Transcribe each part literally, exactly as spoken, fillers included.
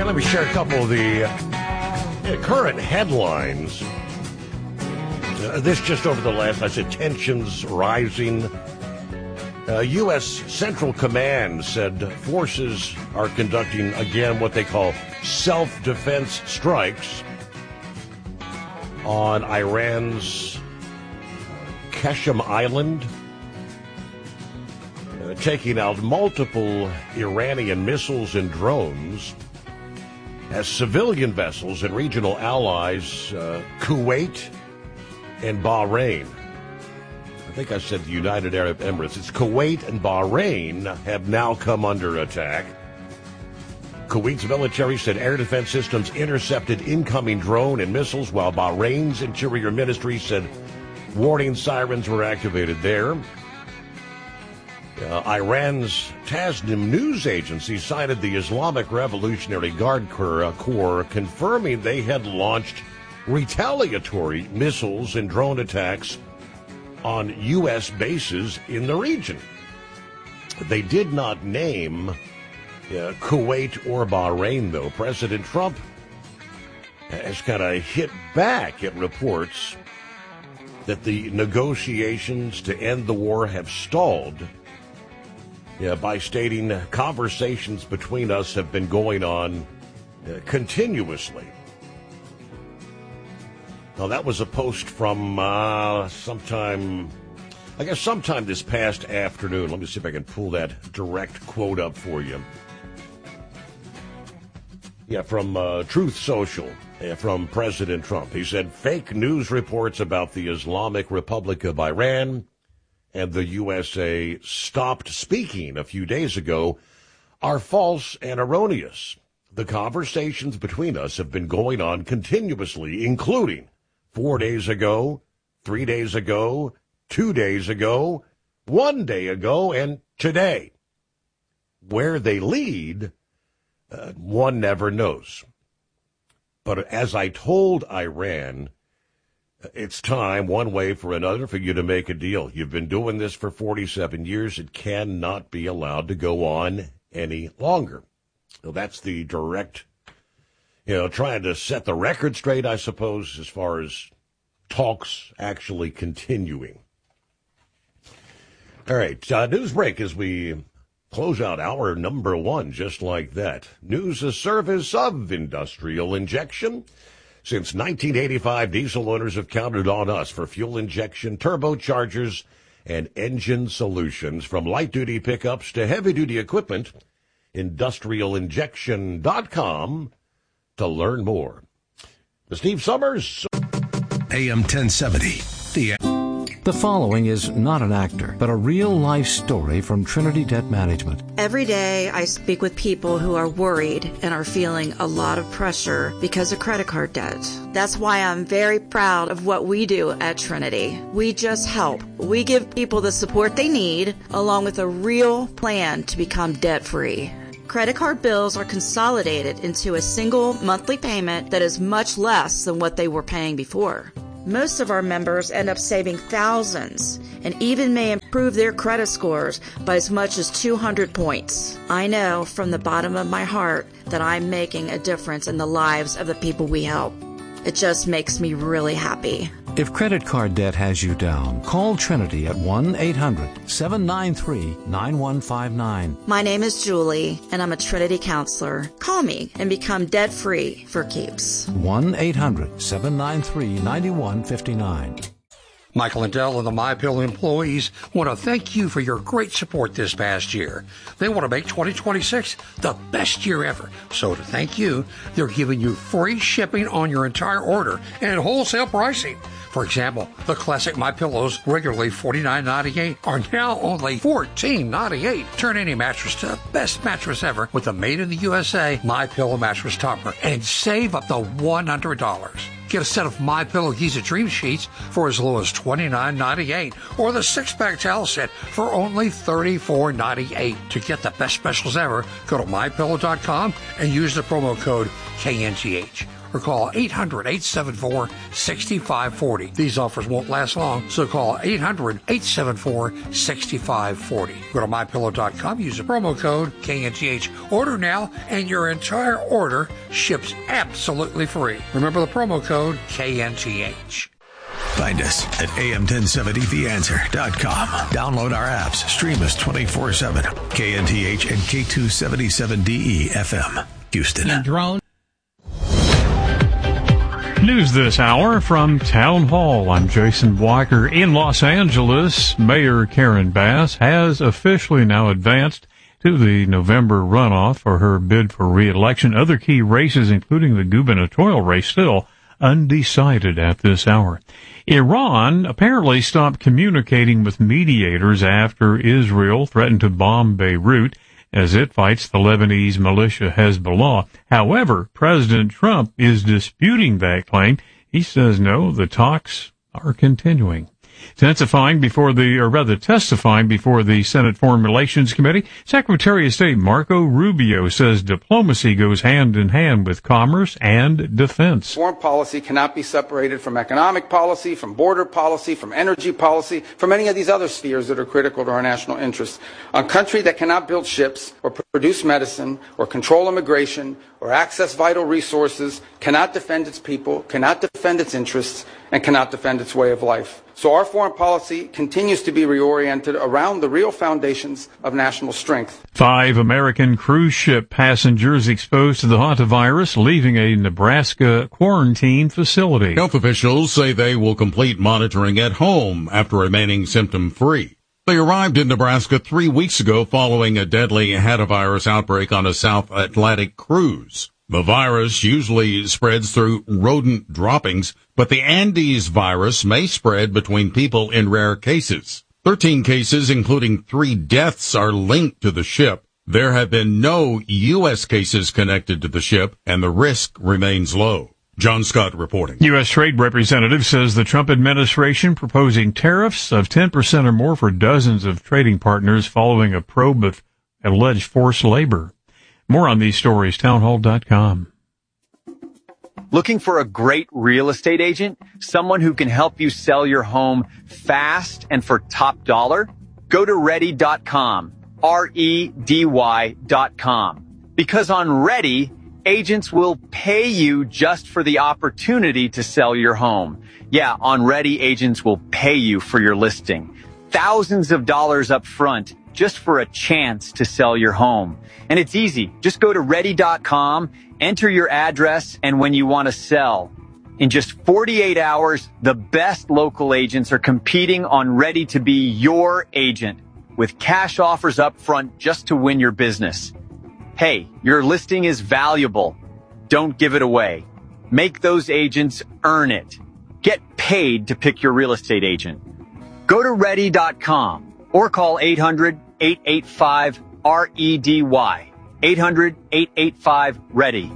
let me share a couple of the uh, current headlines. Uh, this just over the last, I said, tensions rising. Uh, U S Central Command said forces are conducting, again, what they call self-defense strikes on Iran's Qasem Island, uh, taking out multiple Iranian missiles and drones as civilian vessels and regional allies, uh, Kuwait and Bahrain. I think I said the United Arab Emirates. It's Kuwait and Bahrain have now come under attack. Kuwait's military said air defense systems intercepted incoming drone and missiles, while Bahrain's Interior Ministry said warning sirens were activated there. Uh, Iran's Tasnim news agency cited the Islamic Revolutionary Guard Corps, Corps confirming they had launched retaliatory missiles and drone attacks on U S bases in the region. They did not name uh, Kuwait or Bahrain, though. President Trump has kind of hit back at reports that the negotiations to end the war have stalled, yeah, by stating conversations between us have been going on uh, continuously. Now, that was a post from uh, sometime, I guess sometime this past afternoon. Let me see if I can pull that direct quote up for you. Yeah, from uh, Truth Social, uh, from President Trump. He said, fake news reports about the Islamic Republic of Iran and the U S A stopped speaking a few days ago are false and erroneous. The conversations between us have been going on continuously, including four days ago, three days ago, two days ago, one day ago, and today. Where they lead, uh, one never knows. But as I told Iran, it's time, one way for another, for you to make a deal. You've been doing this for forty-seven years. It cannot be allowed to go on any longer. So that's the direct, you know, trying to set the record straight, I suppose, as far as talks actually continuing. All right, uh, news break as we close out hour number one, just like that. News as service of industrial injection. Since nineteen eighty-five, diesel owners have counted on us for fuel injection, turbochargers, and engine solutions. From light-duty pickups to heavy-duty equipment, industrial injection dot com to learn more. Steve Summers. A M ten seventy. The The following is not an actor, but a real-life story from Trinity Debt Management. Every day I speak with people who are worried and are feeling a lot of pressure because of credit card debt. That's why I'm very proud of what we do at Trinity. We just help. We give people the support they need, along with a real plan to become debt-free. Credit card bills are consolidated into a single monthly payment that is much less than what they were paying before. Most of our members end up saving thousands and even may improve their credit scores by as much as two hundred points. I know from the bottom of my heart that I'm making a difference in the lives of the people we help. It just makes me really happy. If credit card debt has you down, call Trinity at one eight hundred seven nine three nine one five nine. My name is Julie, and I'm a Trinity counselor. Call me and become debt-free for keeps. one eight hundred seven nine three nine one five nine. Michael and Dell and the MyPillow employees want to thank you for your great support this past year. They want to make twenty twenty-six the best year ever. So to thank you, they're giving you free shipping on your entire order and wholesale pricing. For example, the classic MyPillows, regularly forty-nine ninety-eight, are now only fourteen ninety-eight. Turn any mattress to the best mattress ever with the made in the U S A MyPillow mattress topper and save up to one hundred dollars. Get a set of MyPillow Giza Dream Sheets for as low as twenty-nine ninety-eight, or the six-pack towel set for only thirty-four ninety-eight. To get the best specials ever, go to my pillow dot com and use the promo code K N T H. or call eight hundred, eight seven four, six five four zero. These offers won't last long, so call eight hundred, eight seven four, six five four zero. Go to my pillow dot com, use the promo code K N T H. Order now, and your entire order ships absolutely free. Remember the promo code K N T H. Find us at A M ten seventy the answer dot com. Download our apps. Stream us twenty-four seven. K N T H and K two seventy-seven D E F M. Houston. And drone. News this hour from Town Hall. I'm Jason Walker. In Los Angeles, Mayor Karen Bass has officially now advanced to the November runoff for her bid for re-election. Other key races, including the gubernatorial race, still undecided at this hour. Iran apparently stopped communicating with mediators after Israel threatened to bomb Beirut as it fights the Lebanese militia Hezbollah. However, President Trump is disputing that claim. He says no, the talks are continuing. Testifying before the, or rather testifying before the Senate Foreign Relations Committee, Secretary of State Marco Rubio says diplomacy goes hand in hand with commerce and defense. Foreign policy cannot be separated from economic policy, from border policy, from energy policy, from any of these other spheres that are critical to our national interests. A country that cannot build ships or produce medicine or control immigration or access vital resources cannot defend its people, cannot defend its interests, and cannot defend its way of life. So our foreign policy continues to be reoriented around the real foundations of national strength. Five American cruise ship passengers exposed to the hantavirus leaving a Nebraska quarantine facility. Health officials say they will complete monitoring at home after remaining symptom-free. They arrived in Nebraska three weeks ago following a deadly hantavirus outbreak on a South Atlantic cruise. The virus usually spreads through rodent droppings, but the Andes virus may spread between people in rare cases. Thirteen cases, including three deaths, are linked to the ship. There have been no U S cases connected to the ship, and the risk remains low. John Scott reporting. U S Trade Representative says the Trump administration proposing tariffs of ten percent or more for dozens of trading partners following a probe of alleged forced labor. More on these stories, town hall dot com. Looking for a great real estate agent? Someone who can help you sell your home fast and for top dollar? Go to ready dot com. R E D Y dot com. Because on Ready, agents will pay you just for the opportunity to sell your home. Yeah, on Ready, agents will pay you for your listing. Thousands of dollars up front just for a chance to sell your home. And it's easy. Just go to ready dot com, enter your address, and when you want to sell. In just forty-eight hours, the best local agents are competing on Ready to be your agent with cash offers up front just to win your business. Hey, your listing is valuable. Don't give it away. Make those agents earn it. Get paid to pick your real estate agent. Go to ready dot com. Or call eight hundred, eight eight five, R E D Y. eight hundred, eight eight five, READY.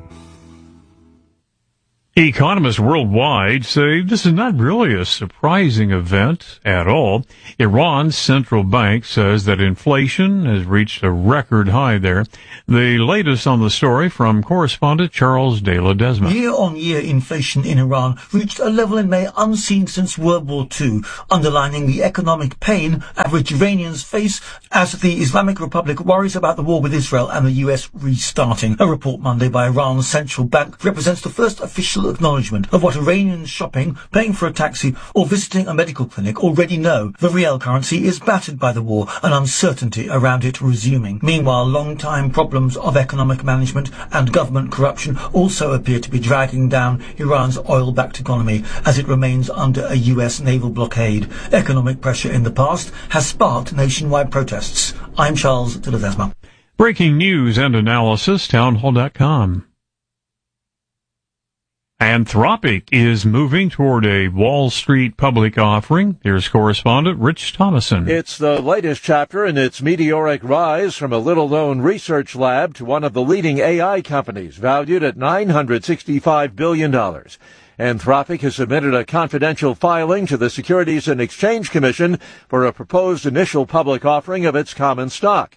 Economists worldwide say this is not really a surprising event at all. Iran's central bank says that inflation has reached a record high there. The latest on the story from correspondent Charles De Ledesma. Year-on-year inflation in Iran reached a level in May unseen since World War Two, underlining the economic pain average Iranians face as the Islamic Republic worries about the war with Israel and the U S restarting. A report Monday by Iran's central bank represents the first official acknowledgement of what Iranians shopping, paying for a taxi or visiting a medical clinic already know. The real currency is battered by the war and uncertainty around it resuming. Meanwhile, long-time problems of economic management and government corruption also appear to be dragging down Iran's oil-backed economy as it remains under a U S naval blockade. Economic pressure in the past has sparked nationwide protests. I'm Charles De Ledesma. Breaking news and analysis, town hall dot com. Anthropic is moving toward a Wall Street public offering. Here's correspondent Rich Thomason. It's the latest chapter in its meteoric rise from a little-known research lab to one of the leading A I companies, valued at nine hundred sixty-five billion dollars. Anthropic has submitted a confidential filing to the Securities and Exchange Commission for a proposed initial public offering of its common stock.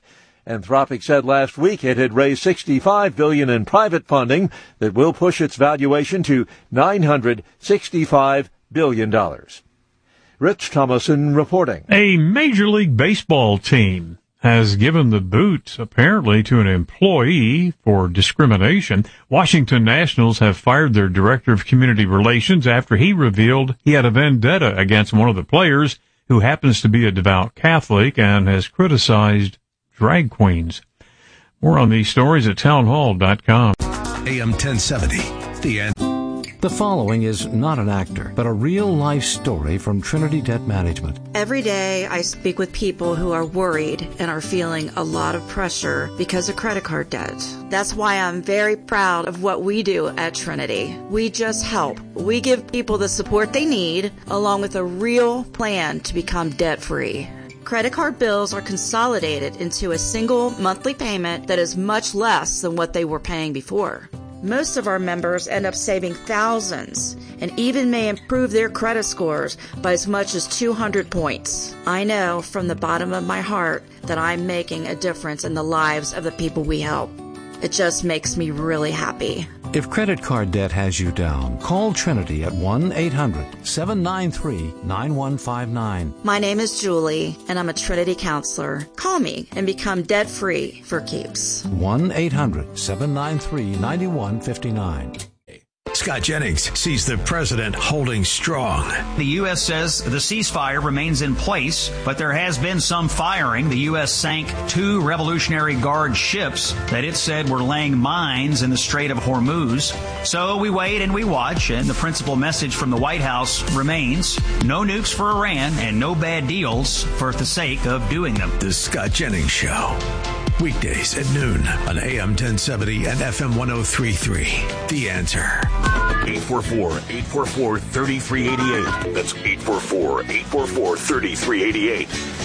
Anthropic said last week it had raised sixty-five billion dollars in private funding that will push its valuation to nine hundred sixty-five billion dollars. Rich Thomason reporting. A Major League Baseball team has given the boot, apparently, to an employee for discrimination. Washington Nationals have fired their director of community relations after he revealed he had a vendetta against one of the players, who happens to be a devout Catholic and has criticized drag queens. More on these stories at townhall dot com. A M ten seventy, The Answer. The following is not an actor, but a real-life story from Trinity Debt Management. Every day I speak with people who are worried and are feeling a lot of pressure because of credit card debt. That's why I'm very proud of what we do at Trinity. We just help. We give people the support they need, along with a real plan to become debt-free. Credit card bills are consolidated into a single monthly payment that is much less than what they were paying before. Most of our members end up saving thousands and even may improve their credit scores by as much as two hundred points. I know from the bottom of my heart that I'm making a difference in the lives of the people we help. It just makes me really happy. If credit card debt has you down, call Trinity at one eight hundred seven nine three nine one five nine. My name is Julie, and I'm a Trinity counselor. Call me and become debt-free for keeps. one eight hundred seven nine three nine one five nine. Scott Jennings sees the president holding strong. The U S says the ceasefire remains in place, but there has been some firing. The U S sank two Revolutionary Guard ships that it said were laying mines in the Strait of Hormuz. So we wait and we watch, and the principal message from the White House remains: no nukes for Iran and no bad deals for the sake of doing them. The Scott Jennings Show. Weekdays at noon on A M ten seventy and F M one oh three point three. The Answer. eight four four, eight four four, three three eight eight. That's eight four four, eight four four, three three eight eight.